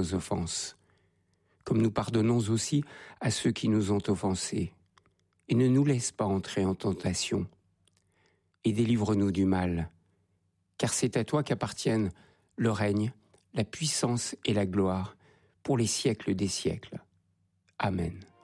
nos offenses, comme nous pardonnons aussi à ceux qui nous ont offensés. Et ne nous laisse pas entrer en tentation. Et délivre-nous du mal, car c'est à toi qu'appartiennent le règne, la puissance et la gloire pour les siècles des siècles. Amen.